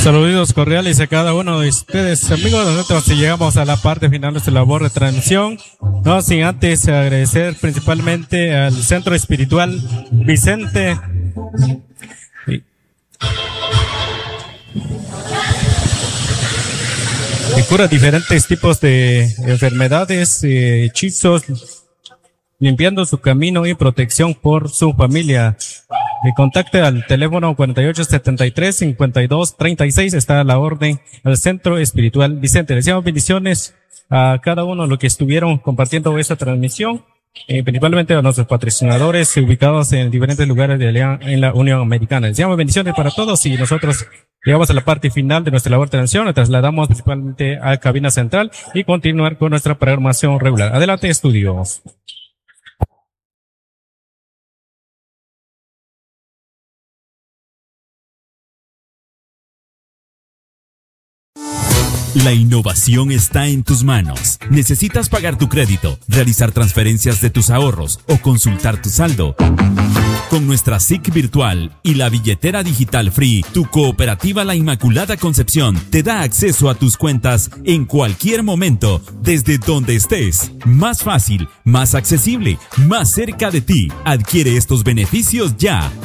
Saludos cordiales a cada uno de ustedes, amigos. Nosotros llegamos a la parte final de esta labor de transmisión, no sin antes agradecer principalmente al Centro Espiritual Vicente. Que cura diferentes tipos de enfermedades, hechizos, limpiando su camino y protección por su familia. Contacte al teléfono 4873-5236. Está a la orden al Centro Espiritual Vicente. Les deseamos bendiciones a cada uno de los que estuvieron compartiendo esta transmisión, principalmente a nuestros patrocinadores ubicados en diferentes lugares en la Unión Americana. Les deseamos bendiciones para todos y nosotros llegamos a la parte final de nuestra labor de transmisión. Nos trasladamos principalmente a cabina central y continuar con nuestra programación regular. Adelante, estudios. La innovación está en tus manos. ¿Necesitas pagar tu crédito, realizar transferencias de tus ahorros o consultar tu saldo? Con nuestra SIC virtual y la billetera digital free, tu cooperativa La Inmaculada Concepción te da acceso a tus cuentas en cualquier momento, desde donde estés. Más fácil, más accesible, más cerca de ti. Adquiere estos beneficios ya.